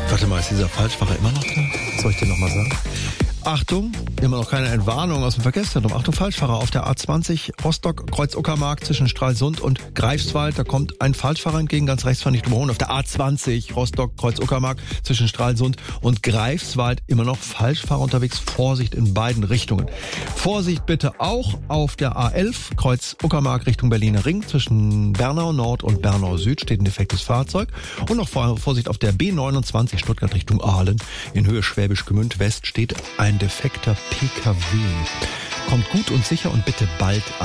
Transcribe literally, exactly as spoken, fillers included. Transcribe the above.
Warte mal, ist dieser Falschfahrer immer noch da? Soll ich dir nochmal sagen? Achtung, immer noch keine Entwarnung aus dem Verkehrszentrum. Achtung, Falschfahrer auf der A zwanzig Rostock, Kreuz Uckermark zwischen Stralsund und Greifswald. Da kommt ein Falschfahrer entgegen, ganz rechts, nicht überholen. Auf der A zwanzig Rostock, Kreuz Uckermark zwischen Stralsund und Greifswald immer noch Falschfahrer unterwegs. Vorsicht in beiden Richtungen. Vorsicht bitte auch auf der A elf Kreuz Uckermark Richtung Berliner Ring. Zwischen Bernau Nord und Bernau Süd steht ein defektes Fahrzeug. Und noch Vorsicht auf der B neunundzwanzig Stuttgart Richtung Aalen. In Höhe Schwäbisch Gmünd West steht ein defekter P K W. Kommt gut und sicher und bitte bald an.